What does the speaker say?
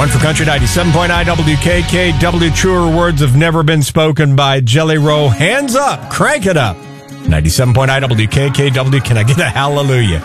One for Country 97.9 WKKW. Truer words have never been spoken by Jelly Roll. Hands up. Crank it up. 97.9 WKKW. Can I get a hallelujah?